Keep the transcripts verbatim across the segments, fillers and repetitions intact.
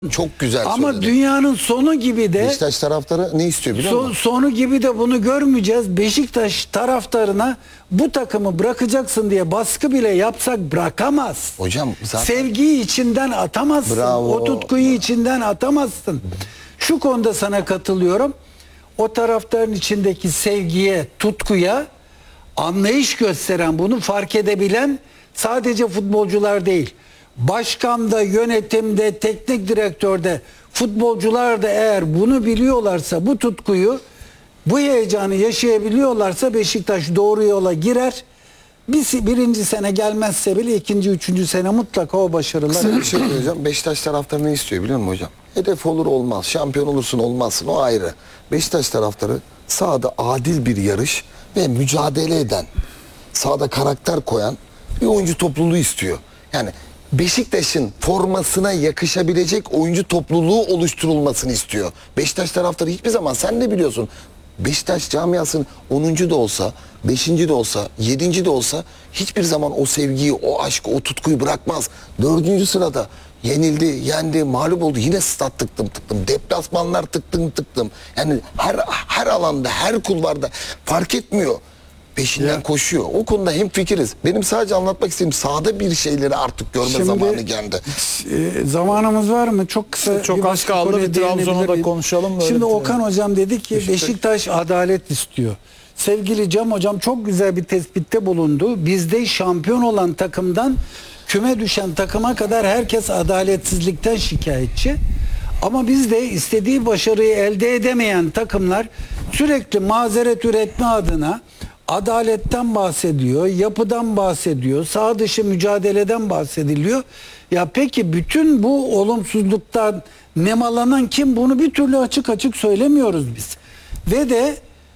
Çok güzel Ama söyledi. dünyanın sonu gibi de Beşiktaş taraftarı ne istiyor biliyor son, musun? sonu gibi de bunu görmeyeceğiz. Beşiktaş taraftarına bu takımı bırakacaksın diye baskı bile yapsak bırakamaz. Hocam zaten... Sevgiyi içinden atamazsın. Bravo. O tutkuyu içinden atamazsın. Şu konuda sana katılıyorum. O taraftarın içindeki sevgiye, tutkuya anlayış gösteren, bunu fark edebilen sadece futbolcular değil. Başkanda, yönetimde, teknik direktörde, futbolcular da eğer bunu biliyorlarsa, bu tutkuyu, bu heyecanı yaşayabiliyorlarsa Beşiktaş doğru yola girer. Bir, birinci sene gelmezse bile ikinci, üçüncü sene mutlaka o başarılar. Kısa bir şey söyleyeceğim. Beşiktaş taraftarı ne istiyor biliyor musun hocam? Hedef olur olmaz, şampiyon olursun olmazsın, o ayrı. Beşiktaş taraftarı sahada adil bir yarış ve mücadele eden, sahada karakter koyan bir oyuncu topluluğu istiyor. Yani Beşiktaş'ın formasına yakışabilecek oyuncu topluluğu oluşturulmasını istiyor. Beşiktaş taraftarı hiçbir zaman, sen de biliyorsun, Beşiktaş camiasının onuncu da olsa, beşinci de olsa, yedinci de olsa hiçbir zaman o sevgiyi, o aşkı, o tutkuyu bırakmaz. Dördüncü sırada yenildi, yendi, mağlup oldu. Yine stat tıktım tıktım. Deplasmanlar tıktım tıktım. Yani her her alanda, her kulvarda fark etmiyor. Peşinden ya. koşuyor. O konuda hemfikiriz. Benim sadece anlatmak istediğim, sahada bir şeyleri artık görme Şimdi, zamanı geldi. E, zamanımız var mı? Çok kısa. Çok az kaldı. Bir Trabzon'u da konuşalım. Şimdi Okan Hocam dedi ki Beşiktaş. Beşiktaş adalet istiyor. Sevgili Cem Hocam çok güzel bir tespitte bulundu. Bizde şampiyon olan takımdan küme düşen takıma kadar herkes adaletsizlikten şikayetçi. Ama bizde istediği başarıyı elde edemeyen takımlar sürekli mazeret üretme adına adaletten bahsediyor, yapıdan bahsediyor, sağ dışı mücadeleden bahsediliyor. Ya peki bütün bu olumsuzluktan nemalanan kim? Bunu bir türlü açık açık söylemiyoruz biz. Ve de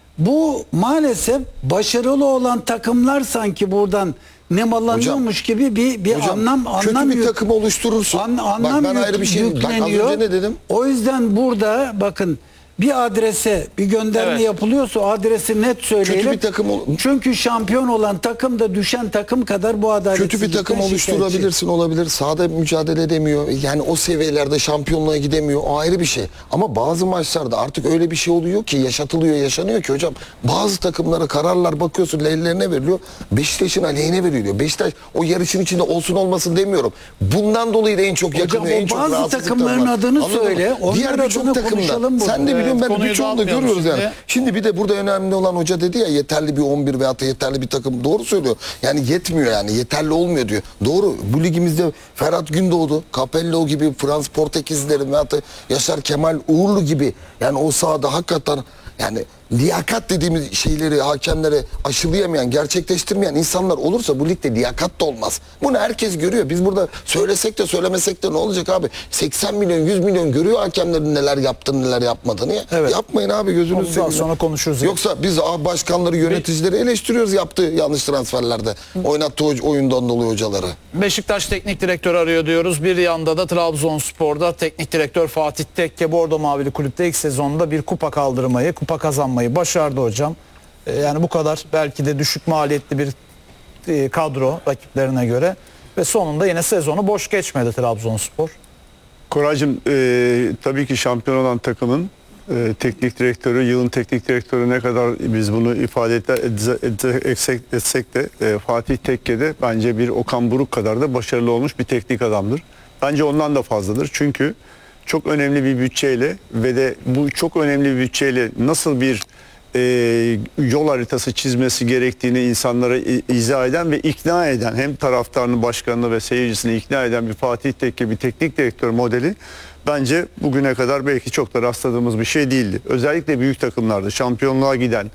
bu maalesef başarılı olan takımlar sanki buradan nemalanıyormuş hocam, gibi bir bir hocam, anlam anlam kötü bir takım oluşturursun. An, anlam Bak ben ayrı bir şey yükleniyor. Ne dedim? O yüzden burada bakın, bir adrese bir gönderme evet. yapılıyorsa o adresi net söyleyelim. Kötü bir takım Çünkü şampiyon olan takım da düşen takım kadar bu adaletsizlikten kötü bir takım oluşturabilirsin, olabilir. Sahada mücadele edemiyor. Yani o seviyelerde şampiyonluğa gidemiyor. O ayrı bir şey. Ama bazı maçlarda artık öyle bir şey oluyor ki, yaşatılıyor, yaşanıyor ki hocam. Bazı takımlara kararlar bakıyorsun ellerine veriliyor. Beşiktaş'ın aleyhine veriliyor. Beşiktaş o yarışın içinde olsun olmasın demiyorum. Bundan dolayı da en çok yakınıyor, en çok bazı takımların adını Anladın söyle. Diğer birçok takımda. Sen de biliyorum, ben birçoğunu da görüyoruz şimdi. yani. Şimdi bir de burada önemli olan, hoca dedi ya, yeterli bir on bir veyahut da yeterli bir takım. Doğru söylüyor. Yani yetmiyor, yani yeterli olmuyor diyor. Doğru. Bu ligimizde Ferhat Gündoğdu, Capello gibi, Frans Portekizlileri veyahut da Yaşar Kemal Uğurlu gibi, yani o sahada hakikaten yani liyakat dediğimiz şeyleri hakemlere aşılayamayan, gerçekleştirmeyen insanlar olursa bu ligde liyakat da olmaz. Bunu herkes görüyor. Biz burada söylesek de söylemesek de ne olacak abi? seksen milyon, yüz milyon görüyor hakemlerin neler yaptığını, neler yapmadığını. Evet. Yapmayın abi, gözünüzü seveyim. Sonra konuşuruz. Yoksa biz başkanları, yöneticileri eleştiriyoruz yaptığı yanlış transferlerde. Oynattığı oyundan dolayı hocaları. Beşiktaş teknik direktör arıyor diyoruz. Bir yanda da Trabzonspor'da teknik direktör Fatih Tekke Bordo Mavili kulüpte ilk sezonda bir kupa kaldırmayı, kupa kazanmayı başardı hocam. Ee, yani bu kadar belki de düşük maliyetli bir e, kadro rakiplerine göre ve sonunda yine sezonu boş geçmedi Trabzonspor. Koraycığım, e, tabii ki şampiyon olan takımın e, teknik direktörü, yılın teknik direktörü ne kadar biz bunu ifade etsek, etsek de e, Fatih Tekke de bence bir Okan Buruk kadar da başarılı olmuş bir teknik adamdır. Bence ondan da fazladır. Çünkü çok önemli bir bütçeyle ve de bu çok önemli bir bütçeyle nasıl bir e, yol haritası çizmesi gerektiğini insanlara izah eden ve ikna eden, hem taraftarını, başkanını ve seyircisini ikna eden bir Fatih Tekke, bir teknik direktör modeli bence bugüne kadar belki çok da rastladığımız bir şey değildi. Özellikle büyük takımlarda şampiyonluğa giden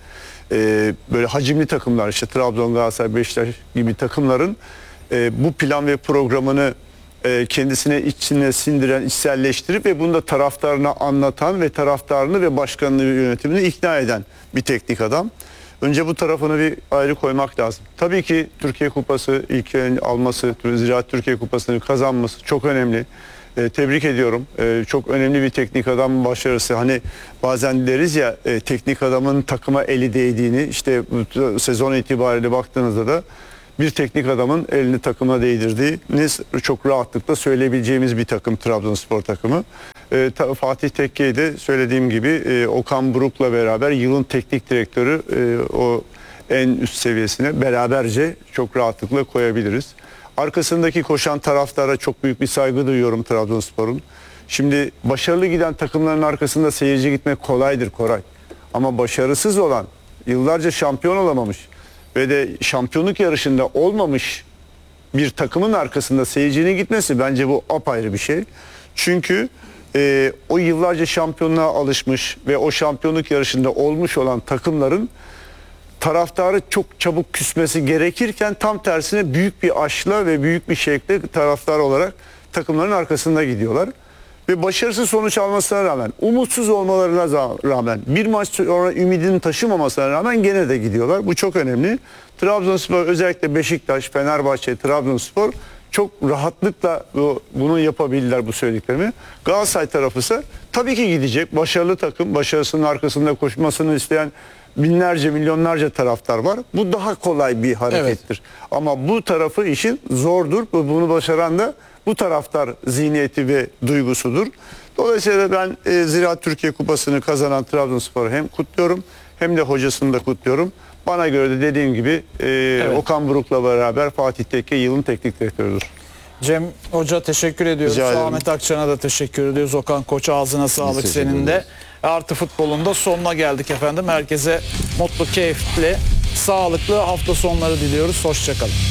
e, böyle hacimli takımlar, işte Trabzon, Galatasaray, Beşiktaş gibi takımların e, bu plan ve programını kendisine içine sindiren, içselleştirip ve bunu da taraftarına anlatan ve taraftarını ve başkanını, yönetimini ikna eden bir teknik adam. Önce bu tarafını bir ayrı koymak lazım. Tabii ki Türkiye Kupası ilk alması, Ziraat Türkiye Kupası'nı kazanması çok önemli. E, tebrik ediyorum. E, çok önemli bir teknik adamın başarısı. Hani bazen deriz ya, e, teknik adamın takıma eli değdiğini, işte sezon itibariyle baktığınızda da bir teknik adamın elini takıma değdirdiğini çok rahatlıkla söyleyebileceğimiz bir takım Trabzonspor takımı. E, ta, Fatih Tekke'yi de söylediğim gibi e, Okan Buruk'la beraber yılın teknik direktörü e, o en üst seviyesine beraberce çok rahatlıkla koyabiliriz. Arkasındaki koşan taraftara çok büyük bir saygı duyuyorum Trabzonspor'un. Şimdi başarılı giden takımların arkasında seyirci gitmek kolaydır Koray. Ama başarısız olan, yıllarca şampiyon olamamış ve de şampiyonluk yarışında olmamış bir takımın arkasında seyircinin gitmesi bence bu apayrı bir şey. Çünkü e, o yıllarca şampiyonluğa alışmış ve o şampiyonluk yarışında olmuş olan takımların taraftarı çok çabuk küsmesi gerekirken tam tersine büyük bir aşkla ve büyük bir şevkle taraftar olarak takımların arkasında gidiyorlar. Ve başarısız sonuç almasına rağmen, umutsuz olmalarına rağmen, bir maç sonra ümidini taşımamasına rağmen gene de gidiyorlar. Bu çok önemli. Trabzonspor, özellikle Beşiktaş, Fenerbahçe, Trabzonspor çok rahatlıkla bu, bunu yapabildiler, bu söylediklerimi. Galatasaray tarafı ise tabii ki gidecek. Başarılı takım, başarısının arkasında koşmasını isteyen binlerce, milyonlarca taraftar var. Bu daha kolay bir harekettir. Evet. Ama bu tarafı işin zordur. Bunu başaran da bu taraftar zihniyeti ve duygusudur. Dolayısıyla ben e, Ziraat Türkiye Kupası'nı kazanan Trabzonspor'u hem kutluyorum hem de hocasını da kutluyorum. Bana göre de dediğim gibi e, evet. Okan Buruk'la beraber Fatih Tekke yılın teknik direktörüdür. Cem Hoca teşekkür ediyoruz. Ahmet Akçan'a da teşekkür ediyoruz. Okan Koç, ağzına sağlık senin de. Artı Futbol'un da sonuna geldik efendim. Herkese mutlu, keyifli, sağlıklı hafta sonları diliyoruz. Hoşça kalın.